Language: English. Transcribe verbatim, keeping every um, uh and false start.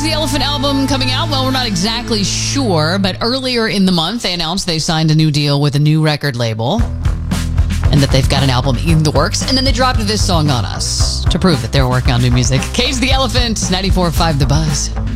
Cage the Elephant album coming out? Well, we're not exactly sure, but earlier in the month, they announced they signed a new deal with a new record label and that they've got an album in the works. And then they dropped this song on us to prove that they're working on new music. Cage the Elephant, ninety-four point five The Buzz.